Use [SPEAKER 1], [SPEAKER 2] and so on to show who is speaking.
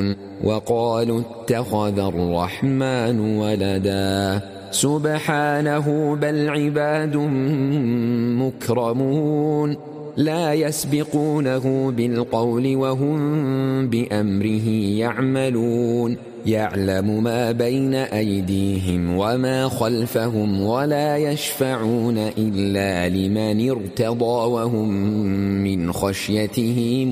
[SPEAKER 1] وقالوا اتخذ الرحمن ولدا سبحانه بل عباد مكرمون لا يسبقونه بالقول وهم بأمره يعملون يعلم ما بين أيديهم وما خلفهم ولا يشفعون إلا لمن ارتضى وهم من خشيته